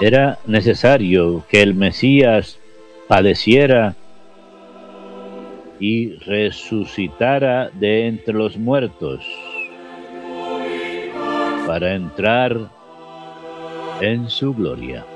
Era necesario que el Mesías padeciera y resucitara de entre los muertos para entrar en su gloria.